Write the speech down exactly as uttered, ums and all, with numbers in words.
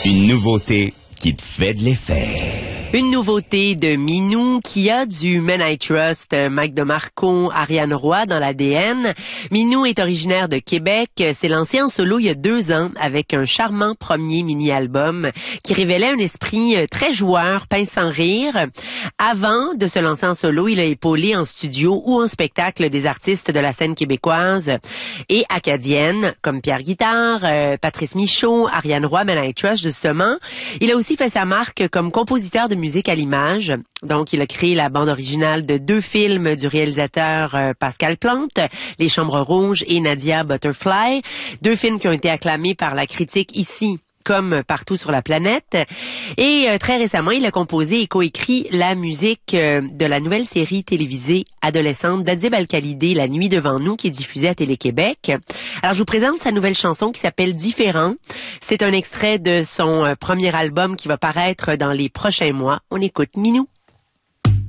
Une nouveauté qui te fait de l'effet. Une nouveauté de Minou qui a du Men I Trust, Mike DeMarco, Ariane Roy dans l'A D N. Minou est originaire de Québec, s'est lancé en solo il y a deux ans avec un charmant premier mini-album qui révélait un esprit très joueur, peint sans rire. Avant de se lancer en solo, il a épaulé en studio ou en spectacle des artistes de la scène québécoise et acadienne comme Pierre Guitare, euh, Patrice Michaud, Ariane Roy, Men I Trust justement. Il a aussi fait sa marque comme compositeur de musique à l'image. Donc, il a créé la bande originale de deux films du réalisateur euh, Pascal Plante, Les Chambres Rouges et Nadia Butterfly. Deux films qui ont été acclamés par la critique ici comme partout sur la planète. Et euh, très récemment, il a composé et coécrit la musique euh, de la nouvelle série télévisée adolescente d'Adib Al-Khalidé, La Nuit devant nous, qui est diffusée à Télé-Québec. Alors, je vous présente sa nouvelle chanson qui s'appelle Différent. C'est un extrait de son euh, premier album qui va paraître dans les prochains mois. On écoute Minou.